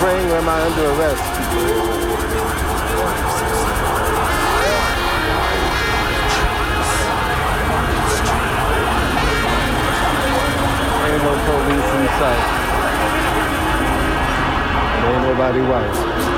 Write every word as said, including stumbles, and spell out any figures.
praying or am I under arrest? Ain't no police in sight. Ain't nobody white.